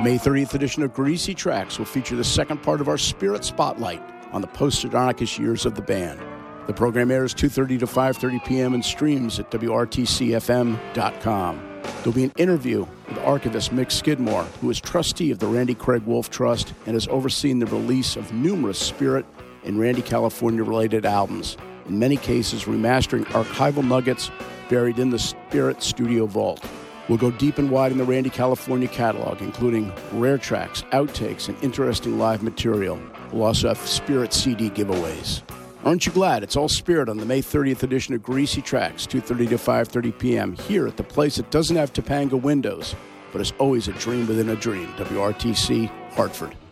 May 30th edition of Greasy Tracks will feature the second part of our Spirit Spotlight on the post-Sardonicus years of the band. The program airs 2:30 to 5:30 p.m. and streams at WRTCFM.com. There'll be an interview with archivist Mick Skidmore, who is trustee of the Randy Craig Wolf Trust and has overseen the release of numerous Spirit and Randy California-related albums, in many cases remastering archival nuggets buried in the Spirit studio vault. We'll go deep and wide in the Randy California catalog, including rare tracks, outtakes, and interesting live material. We'll also have Spirit CD giveaways. Aren't you glad it's all Spirit on the May 30th edition of Greasy Tracks, 2:30 to 5:30 p.m. here at the place that doesn't have Topanga windows, but is always a dream within a dream, WRTC, Hartford.